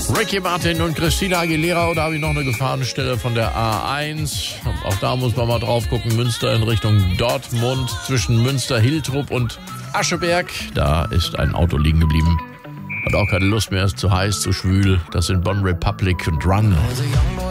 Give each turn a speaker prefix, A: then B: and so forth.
A: Ricky Martin und Christina Aguilera, oder habe ich noch eine Gefahrenstelle von der A1? Auch da muss man mal drauf gucken. Münster in Richtung Dortmund, zwischen Münster-Hiltrup und Ascheberg. Da ist ein Auto liegen geblieben. Hat auch keine Lust mehr, ist zu heiß, zu schwül. Das sind Bon Republic und Run.